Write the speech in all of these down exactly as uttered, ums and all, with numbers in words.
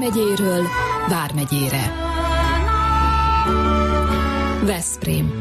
megyéről Vármegyére. Veszprém.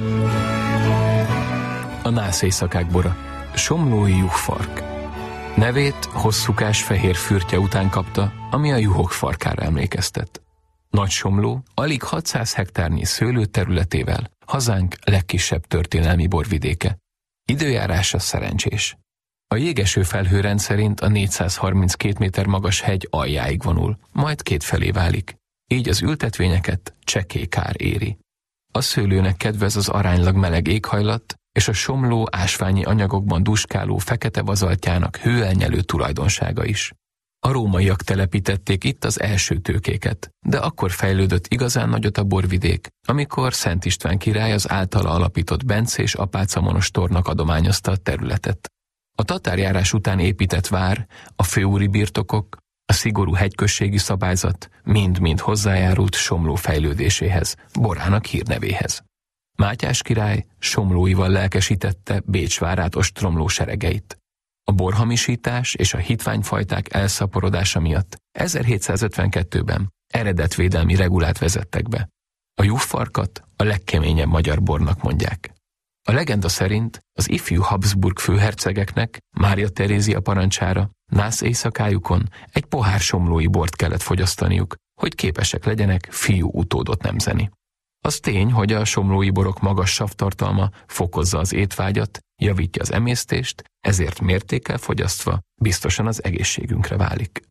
A nász éjszakák bora, somlói juhfark. Nevét hosszúkás fehér fürtje után kapta, ami a juhok farkára emlékeztet. Nagysomló alig hatszáz hektárnyi szőlőterületével hazánk legkisebb történelmi borvidéke. Időjárása szerencsés. A jégeső felhő rendszerint a négyszázharminckét méter magas hegy aljáig vonul, majd kétfelé válik. Így az ültetvényeket csekély kár éri. A szőlőnek kedvez az aránylag meleg éghajlat, és a somló ásványi anyagokban duskáló fekete bazaltjának hőelnyelő tulajdonsága is. A rómaiak telepítették itt az első tőkéket, de akkor fejlődött igazán nagyot a borvidék, amikor Szent István király az általa alapított bencés apácamonostornak adományozta a területet. A tatárjárás után épített vár, a főúri birtokok, a szigorú hegyközségi szabályzat mind-mind hozzájárult Somló fejlődéséhez, borának hírnevéhez. Mátyás király somlóival lelkesítette Bécs várát ostromló seregeit. A borhamisítás és a hitványfajták elszaporodása miatt ezerhétszázötvenkettőben eredetvédelmi regulát vezettek be. A juhfarkat a legkeményebb magyar bornak mondják. A legenda szerint az ifjú Habsburg főhercegeknek Mária Terézia parancsára nász éjszakájukon egy pohár somlói bort kellett fogyasztaniuk, hogy képesek legyenek fiú utódot nemzeni. Az tény, hogy a somlói borok magas savtartalma fokozza az étvágyat, javítja az emésztést, ezért mértékkel fogyasztva biztosan az egészségünkre válik.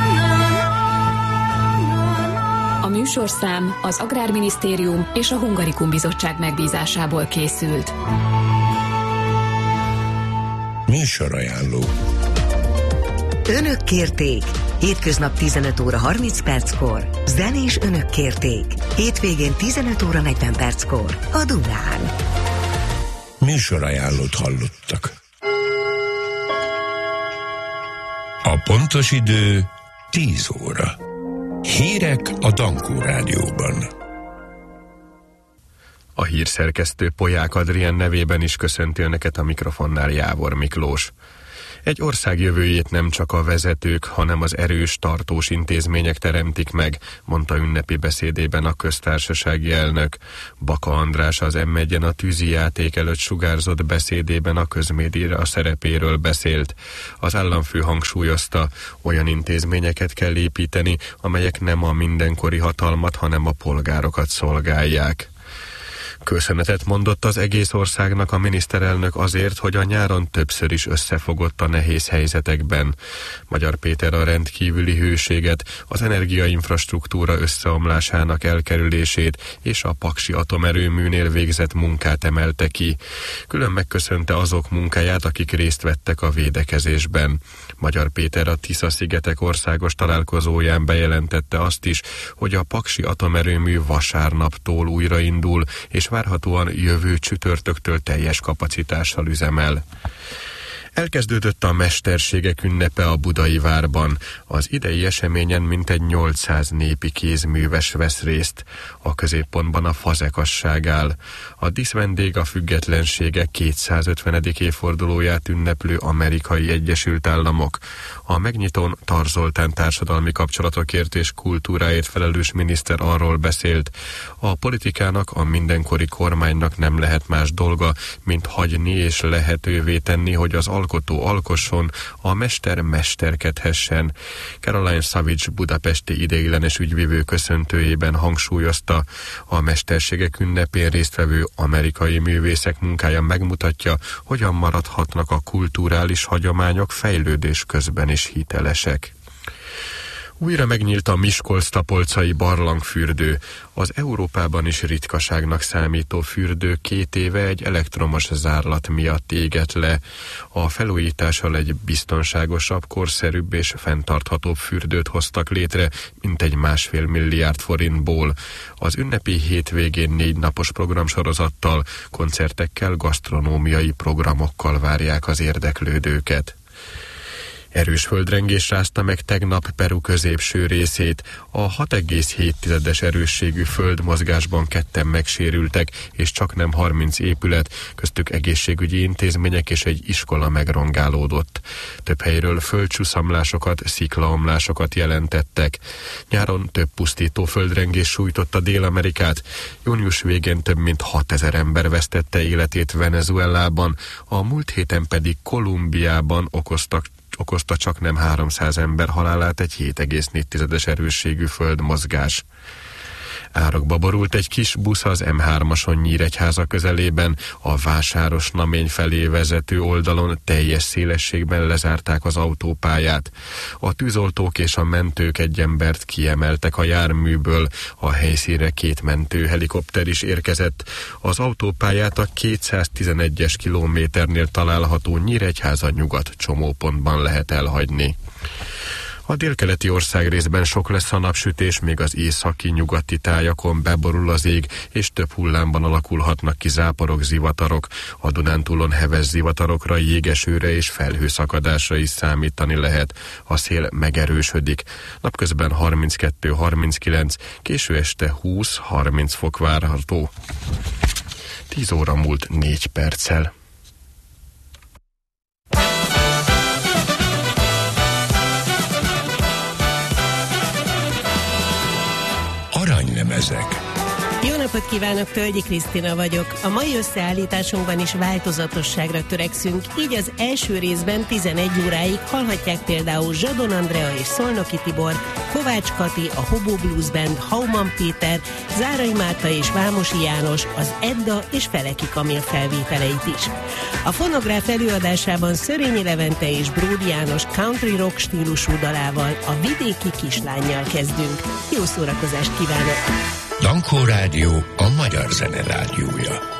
A műsorszám az Agrárminisztérium és a Hungarikum Bizottság megbízásából készült. Műsorajánló. Önök kérték. Hétköznap tizenöt óra harminc perckor. Zenés önök kérték. Hétvégén tizenöt óra negyven perckor. A Dunán. Műsorajánlót hallottak. A pontos idő tíz óra. Hírek a Dankó Rádióban. A hírszerkesztő Polyák Adrien nevében is köszönti önöket, a mikrofonnál Jávor Miklós. Egy ország jövőjét nem csak a vezetők, hanem az erős, tartós intézmények teremtik meg, mondta ünnepi beszédében a köztársasági elnök. Baka András az em egyen a tűzijáték előtt sugárzott beszédében a közmédia szerepéről beszélt. Az államfő hangsúlyozta, olyan intézményeket kell építeni, amelyek nem a mindenkori hatalmat, hanem a polgárokat szolgálják. Köszönetet mondott az egész országnak a miniszterelnök azért, hogy a nyáron többször is összefogott a nehéz helyzetekben. Magyar Péter a rendkívüli hőséget, az energiainfrastruktúra összeomlásának elkerülését és a paksi atomerőműnél végzett munkát emelte ki. Külön megköszönte azok munkáját, akik részt vettek a védekezésben. Magyar Péter a Tisza-szigetek országos találkozóján bejelentette azt is, hogy a paksi atomerőmű vasárnaptól újraindul, és várhatóan jövő csütörtöktől teljes kapacitással üzemel. Elkezdődött a mesterségek ünnepe a Budai Várban. Az idei eseményen mintegy nyolcszáz népi kézműves vesz részt. A középpontban a fazekasság áll. A díszvendég a függetlensége kétszázötvenedik évfordulóját ünneplő Amerikai Egyesült Államok. A megnyitón Tar Zoltán társadalmi kapcsolatokért és kultúráért felelős miniszter arról beszélt, a politikának, a mindenkori kormánynak nem lehet más dolga, mint hagyni és lehetővé tenni, hogy az alkotó alkosson, a mester mesterkedhessen. Caroline Savage budapesti ideiglenes ügyvivő köszöntőjében hangsúlyozta, a mesterségek ünnepén résztvevő amerikai művészek munkája megmutatja, hogyan maradhatnak a kulturális hagyományok fejlődés közben is hitelesek. Újra megnyílt a Miskolc-Tapolcai barlangfürdő. Az Európában is ritkaságnak számító fürdő két éve egy elektromos zárlat miatt égett le. A felújítással egy biztonságosabb, korszerűbb és fenntarthatóbb fürdőt hoztak létre, mintegy másfél milliárd forintból. Az ünnepi hétvégén négy napos programsorozattal, koncertekkel, gasztronómiai programokkal várják az érdeklődőket. Erős földrengés rázta meg tegnap Peru középső részét. A hat egész hét erősségű földmozgásban ketten megsérültek, és csaknem harminc épület, köztük egészségügyi intézmények és egy iskola megrongálódott. Több helyről földcsúszamlásokat, sziklaomlásokat jelentettek. Nyáron több pusztító földrengés sújtotta Dél-Amerikát. Június végén több mint hatezer ember vesztette életét Venezuelában, a múlt héten pedig Kolumbiában okoztak okozta csaknem háromszáz ember halálát egy hét egész négy erősségű földmozgás. Árokba borult egy kis busz az em hármason Nyíregyháza közelében, a Vásáros Namény felé vezető oldalon teljes szélességben lezárták az autópályát. A tűzoltók és a mentők egy embert kiemeltek a járműből, a helyszínre két mentőhelikopter is érkezett. Az autópályát a kétszáztizenegyes kilométernél található Nyíregyháza nyugat csomópontban lehet elhagyni. A délkeleti országrészben sok lesz a napsütés, még az északi-nyugati tájakon beborul az ég, és több hullámban alakulhatnak ki záporok, zivatarok. A Dunántúlon heves zivatarokra, jégesőre és felhőszakadásra is számítani lehet. A szél megerősödik. Napközben harminckettő harminckilenc, késő este húsz harminc fok várható. tíz óra múlt négy perccel. Aranylemezek. Jó napot kívánok, Tölgyi Krisztina vagyok. A mai összeállításunkban is változatosságra törekszünk, így az első részben tizenegy óráig hallhatják például Zsadon Andrea és Szolnoki Tibor, Kovács Kati, a Hobo Blues Band, Hauman Péter, Zárai Márta és Vámosi János, az Edda és Feleki Kamil felvételeit is. A fonográf előadásában Szörényi Levente és Bródi János country rock stílusú dalával, a Vidéki Kislánnyal kezdünk. Jó szórakozást kívánok! Dankó Rádió, a magyar zene rádiója.